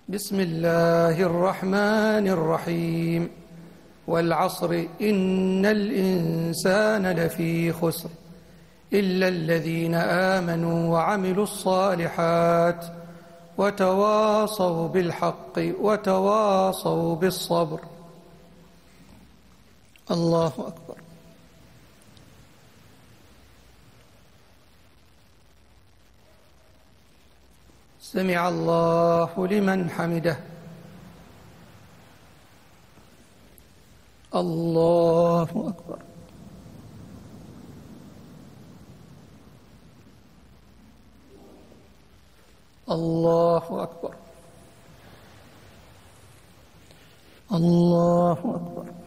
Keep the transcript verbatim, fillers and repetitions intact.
بسم الله الرحمن الرحيم والعصر إن الإنسان لفي خسر إلا الذين آمنوا وعملوا الصالحات وتواصوا بالحق وتواصوا بالصبر. الله أكبر. سمع الله لمن حمده. الله أكبر. الله أكبر. الله أكبر.